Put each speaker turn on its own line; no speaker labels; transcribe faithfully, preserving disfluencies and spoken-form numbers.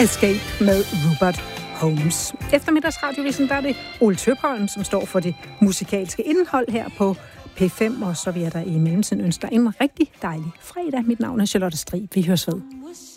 Escape med Rupert Holmes. Eftermiddagsradiovisen, der er det Ole Tøpholm, som står for det musikalske indhold her på P fem, og så vil jeg der i mellemtiden ønske dig en rigtig dejlig fredag. Mit navn er Charlotte Strig. Vi høres ved.